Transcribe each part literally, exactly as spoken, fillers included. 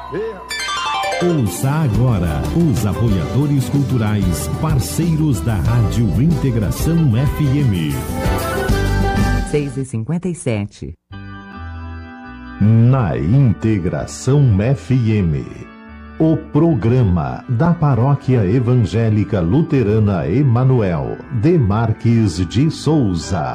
Ouça agora os apoiadores culturais, parceiros da Rádio Integração F M. seis e cinquenta e sete. Na Integração F M, o programa da Paróquia Evangélica Luterana Emanuel de Marques de Souza.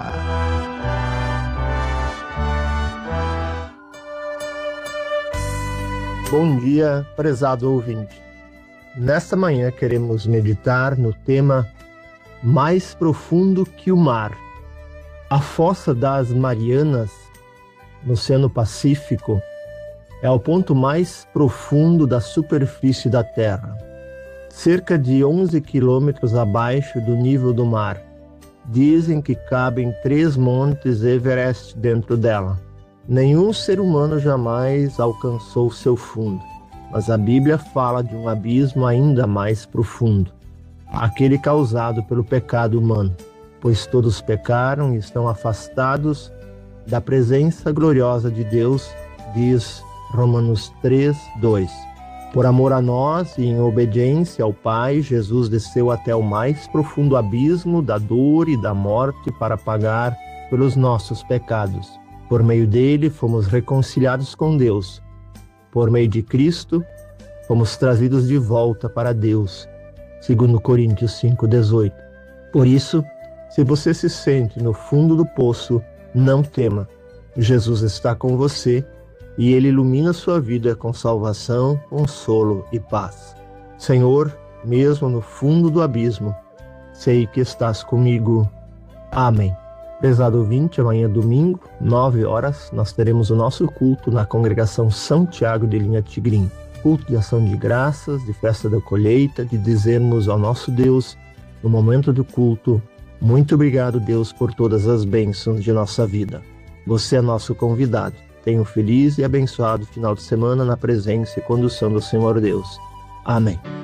Bom dia, prezado ouvinte. Nesta manhã queremos meditar no tema Mais Profundo que o Mar. A Fossa das Marianas, no Oceano Pacífico, é o ponto mais profundo da superfície da Terra, cerca de onze quilômetros abaixo do nível do mar. Dizem que cabem três montes Everest dentro dela. Nenhum ser humano jamais alcançou seu fundo, mas a Bíblia fala de um abismo ainda mais profundo, aquele causado pelo pecado humano, pois todos pecaram e estão afastados da presença gloriosa de Deus, diz Romanos três, dois. Por amor a nós e em obediência ao Pai, Jesus desceu até o mais profundo abismo da dor e da morte para pagar pelos nossos pecados. Por meio dele, fomos reconciliados com Deus. Por meio de Cristo, fomos trazidos de volta para Deus, segundo Coríntios cinco, dezoito. Por isso, se você se sente no fundo do poço, não tema. Jesus está com você e ele ilumina sua vida com salvação, consolo e paz. Senhor, mesmo no fundo do abismo, sei que estás comigo. Amém. Prezado ouvinte, amanhã domingo, nove horas, nós teremos o nosso culto na congregação São Tiago de Linha Tigrim. Culto de ação de graças, de festa da colheita, de dizermos ao nosso Deus, no momento do culto, muito obrigado, Deus, por todas as bênçãos de nossa vida. Você é nosso convidado. Tenha um feliz e abençoado final de semana na presença e condução do Senhor Deus. Amém.